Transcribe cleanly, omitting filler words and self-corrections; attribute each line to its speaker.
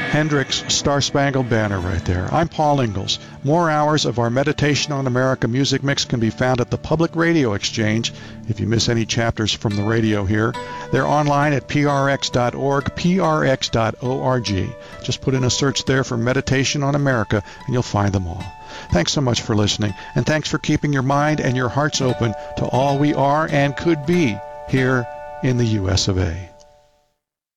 Speaker 1: Hendrix' Star Spangled Banner right there. I'm Paul Ingalls. More hours of our Meditation on America music mix can be found at the Public Radio Exchange. If you miss any chapters from the radio here, they're online at prx.org, prx.org. Just put in a search there for Meditation on America, and you'll find them all. Thanks so much for listening, and thanks for keeping your mind and your hearts open to all we are and could be here in the U.S. of A.